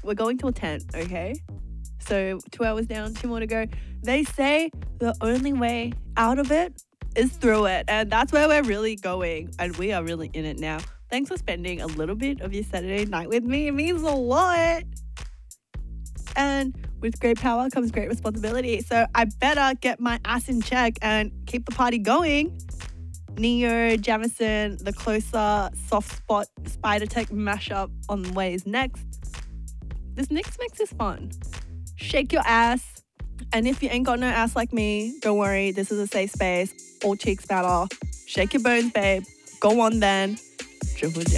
we're going till 10, okay? So 2 hours down, 2 more to go. They say the only way out of it is through it. And that's where we're really going. And we are really in it now. Thanks for spending a little bit of your Saturday night with me. It means a lot. And with great power comes great responsibility. So I better get my ass in check and keep the party going. Neo, Jamison, The Closer, Soft Spot, Spider Tech mashup on the way is next. This next mix is fun. Shake your ass. And if you ain't got no ass like me, don't worry. This is a safe space. All cheeks matter. Shake your bones, babe. Go on then. Triple J.